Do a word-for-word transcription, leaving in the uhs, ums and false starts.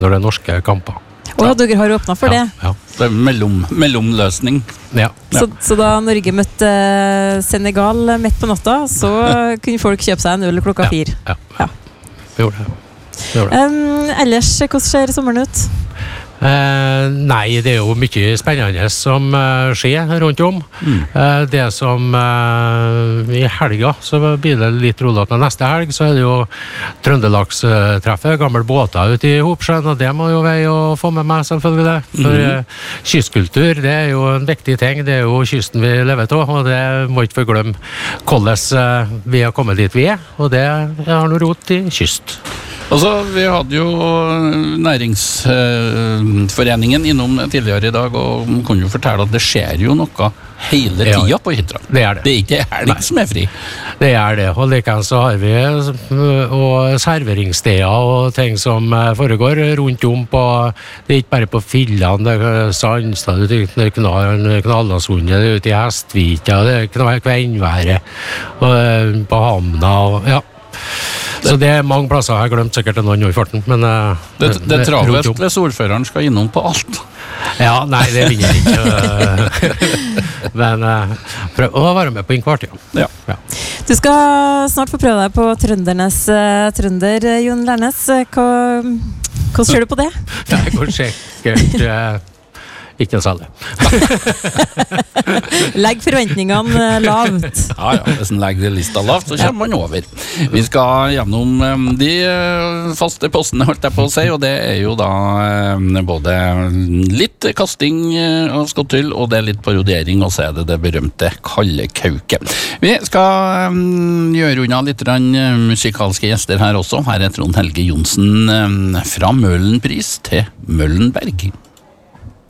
når det er norske kamper. Og ja. Dere har åpnet for ja, det? Ja, det er mellom, mellomløsning. Ja. Så, så da Norge møtte Senegal midt på natta, så kunne folk kjøpe seg en øl klokka ja. fire? Ja, ja. Vi gjorde det. Vi gjorde det. Um, ellers, hvordan ser sommeren ut? Eh, nei, det er jo mye spennende som uh, skjer rundt om. Mm. Eh, det som uh, i helga, så blir det litt rolig at neste helg, så er det jo Trøndelagstreffet, gammel båter ute i Hopsjøen, og det må jo veie å få med meg selvfølgelig. For mm. uh, kystkultur, det er jo en viktig ting, det er jo kysten vi lever av, og det må ikke forglemme hvordan uh, vi har kommet dit vi er, og det har noe rot i kyst. Altså, vi hadde jo Næringsforeningen innom tidligere i dag, og kunne jo fortelle at det skjer jo noe hele tida ja, på Hitra. Det er det. Det er ikke helg som er fri. Det er det, og likevel så har vi og serveringssteder og ting som foregår rundt om på, det er ikke bare på Filland, det er Sandstad, det er Knallandsundet, det er ute i Hestvika, det er Kvenværet, og på Hamna, og ja. Så det er mange plasser jeg har glemt sikkert noen nå i farten, men uh, det, det er travelt hvis ordføreren skal innom på alt. Ja, nei, det vil jeg ikke. Men uh, prøv å være med på innkvart, ja. Ja. Du skal snart få prøve deg på trøndernes uh, trønder, Jon Lærnes. Hva, hva ser du på det? Det går sikkert... Uh, Ikke noe særlig. Legg forventningene lavt. Ja, ja. Hvis en legger lista lavt, så kommer man over. Vi skal gjennom de faste postene, holdt jeg på å si, og det er jo da både litt kasting av skottyll, og det er litt parodiering, og så er det det berømte kalde kauke. Vi skal gjøre unna litt musikalske gjester her også. Her er Trond Helge Johnsen fra Møhlenpris til Møllenberg.